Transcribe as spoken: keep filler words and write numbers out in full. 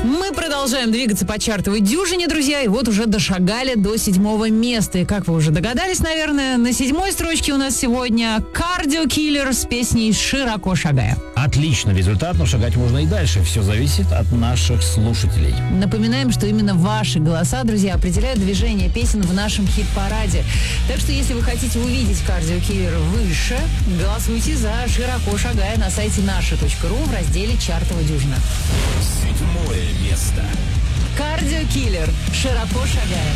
Мы продолжаем двигаться по чартовой дюжине, друзья, и вот уже дошагали до седьмого места. И как вы уже догадались, наверное, на седьмой строчке у нас сегодня Cardio Killer с песней «Широко шагая». Отличный результат, но шагать можно и дальше. Все зависит от наших слушателей. Напоминаем, что именно ваши голоса, друзья, определяют движение песен в нашем хит-параде. Так что, если вы хотите увидеть Cardio Killer выше, голосуйте за «Широко шагая» на сайте наша точка ру в разделе «Чартовая дюжина». Седьмое место. Cardio Killer. «Широко шагая».